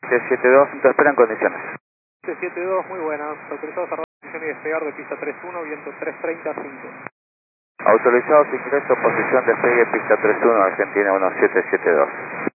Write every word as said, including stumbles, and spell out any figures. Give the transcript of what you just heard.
siete siete dos, te espera en condiciones. siete siete dos, muy buenas. Autorizados a posición y despegar de pista tres uno, viento tres treinta cinco. Autorizados ingreso, posición despegue, pista tres uno, Argentina uno siete siete dos.